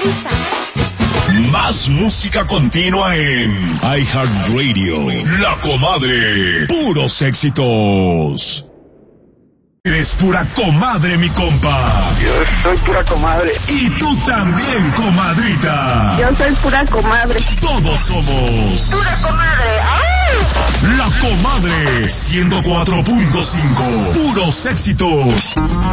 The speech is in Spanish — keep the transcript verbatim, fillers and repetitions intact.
gusta. Más música continua en iHeartRadio. La Comadre. Puros éxitos. Eres pura comadre, mi compa. Yo soy pura comadre. Y tú también, comadrita. Yo soy pura comadre. Todos somos Pura comadre. ¡Ay! La Comadre. ciento cuatro punto cinco. Puros éxitos.